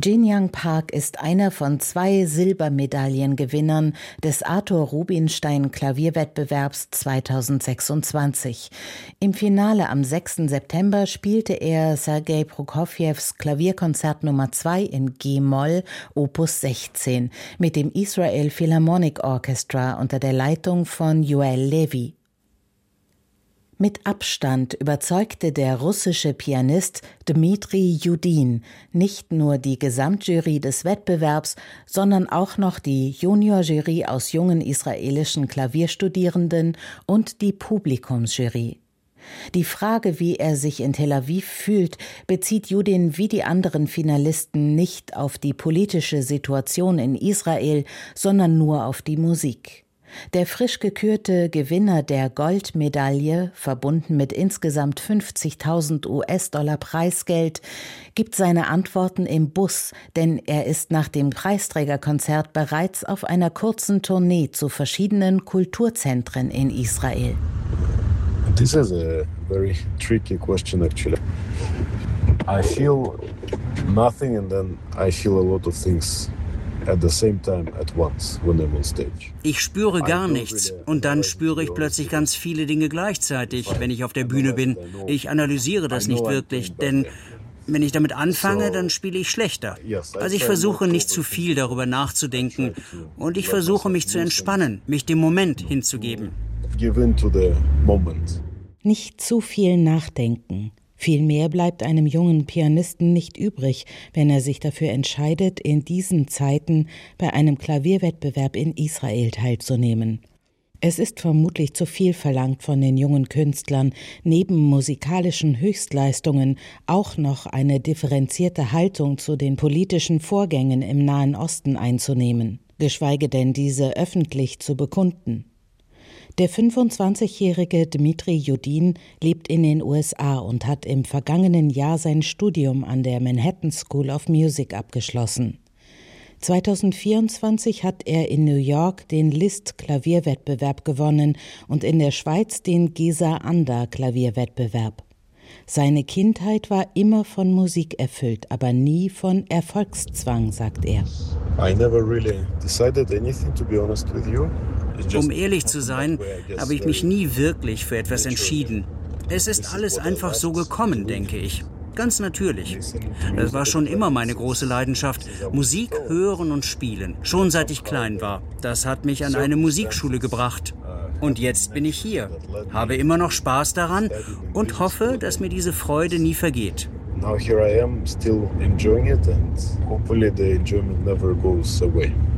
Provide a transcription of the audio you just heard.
Jin Young Park ist einer von 2 Silbermedaillengewinnern des Arthur Rubinstein Klavierwettbewerbs 2026. Im Finale am 6. September spielte er Sergei Prokofjews Klavierkonzert Nummer 2 in G-Moll, Opus 16, mit dem Israel Philharmonic Orchestra unter der Leitung von Yoel Levi. Mit Abstand überzeugte der russische Pianist Dmitri Judin nicht nur die Gesamtjury des Wettbewerbs, sondern auch noch die Juniorjury aus jungen israelischen Klavierstudierenden und die Publikumsjury. Die Frage, wie er sich in Tel Aviv fühlt, bezieht Judin wie die anderen Finalisten nicht auf die politische Situation in Israel, sondern nur auf die Musik. Der frisch gekürte Gewinner der Goldmedaille, verbunden mit insgesamt 50.000 US-Dollar Preisgeld, gibt seine Antworten im Bus, denn er ist nach dem Preisträgerkonzert bereits auf einer kurzen Tournee zu verschiedenen Kulturzentren in Israel. This is a very tricky question actually. I feel nothing and then I feel a lot of things. At the same time, at once, when I'm on stage. Ich spüre gar nichts und dann spüre ich plötzlich ganz viele Dinge gleichzeitig, wenn ich auf der Bühne bin. Ich analysiere das nicht wirklich, denn wenn ich damit anfange, dann spiele ich schlechter. Also ich versuche nicht zu viel darüber nachzudenken und ich versuche mich zu entspannen, mich dem Moment hinzugeben. Give in to the moment. Nicht zu viel nachdenken. Vielmehr bleibt einem jungen Pianisten nicht übrig, wenn er sich dafür entscheidet, in diesen Zeiten bei einem Klavierwettbewerb in Israel teilzunehmen. Es ist vermutlich zu viel verlangt von den jungen Künstlern, neben musikalischen Höchstleistungen auch noch eine differenzierte Haltung zu den politischen Vorgängen im Nahen Osten einzunehmen, geschweige denn diese öffentlich zu bekunden. Der 25-jährige Dmitri Judin lebt in den USA und hat im vergangenen Jahr sein Studium an der Manhattan School of Music abgeschlossen. 2024 hat er in New York den Liszt-Klavierwettbewerb gewonnen und in der Schweiz den Gesa-Anda-Klavierwettbewerb. Seine Kindheit war immer von Musik erfüllt, aber nie von Erfolgszwang, sagt er. I never really decided anything, to be honest with you. Um ehrlich zu sein, habe ich mich nie wirklich für etwas entschieden. Es ist alles einfach so gekommen, denke ich. Ganz natürlich. Das war schon immer meine große Leidenschaft. Musik hören und spielen. Schon seit ich klein war. Das hat mich an eine Musikschule gebracht. Und jetzt bin ich hier, habe immer noch Spaß daran und hoffe, dass mir diese Freude nie vergeht. Now here I am, still enjoying it and hopefully the enjoyment never goes away.